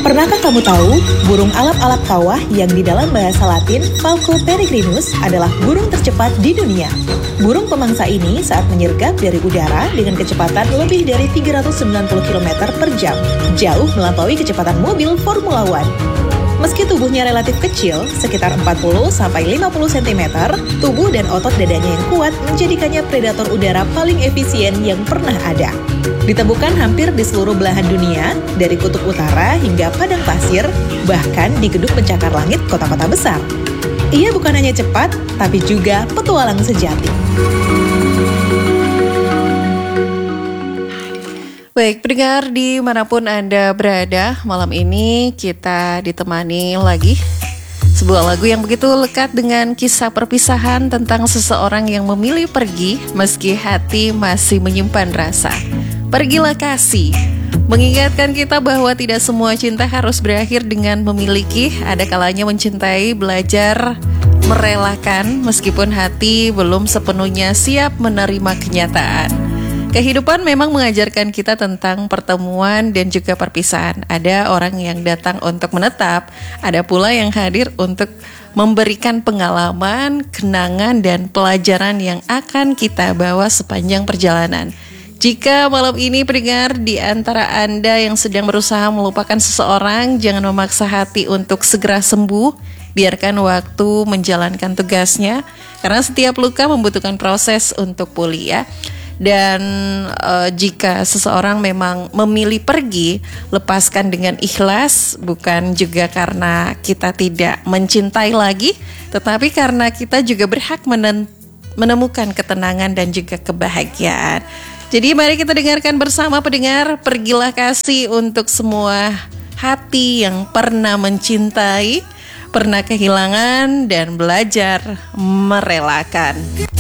Pernahkah kamu tahu, burung alap-alap kawah yang di dalam bahasa Latin Falco peregrinus adalah burung tercepat di dunia. Burung pemangsa ini saat menyergap dari udara dengan kecepatan lebih dari 390 km per jam, jauh melampaui kecepatan mobil Formula One. Meski tubuhnya relatif kecil, sekitar 40-50 cm, tubuh dan otot dadanya yang kuat menjadikannya predator udara paling efisien yang pernah ada. Ditemukan hampir di seluruh belahan dunia, dari kutub utara hingga padang pasir, bahkan di gedung pencakar langit kota-kota besar. Ia bukan hanya cepat, tapi juga petualang sejati. Baik, pendengar dimanapun Anda berada, malam ini kita ditemani lagi sebuah lagu yang begitu lekat dengan kisah perpisahan tentang seseorang yang memilih pergi meski hati masih menyimpan rasa. Pergilah kasih, mengingatkan kita bahwa tidak semua cinta harus berakhir dengan memiliki. Ada kalanya mencintai, belajar, merelakan meskipun hati belum sepenuhnya siap menerima kenyataan. Kehidupan memang mengajarkan kita tentang pertemuan dan juga perpisahan. Ada orang yang datang untuk menetap, ada pula yang hadir untuk memberikan pengalaman, kenangan, dan pelajaran yang akan kita bawa sepanjang perjalanan. Jika malam ini pendengar di antara Anda yang sedang berusaha melupakan seseorang, jangan memaksa hati untuk segera sembuh. Biarkan waktu menjalankan tugasnya, karena setiap luka membutuhkan proses untuk pulih ya. Dan jika seseorang memang memilih pergi, lepaskan dengan ikhlas, bukan juga karena kita tidak mencintai lagi, tetapi karena kita juga berhak menemukan ketenangan dan juga kebahagiaan. Jadi mari kita dengarkan bersama pendengar, Pergilah Kasih untuk semua hati yang pernah mencintai, pernah kehilangan dan belajar merelakan.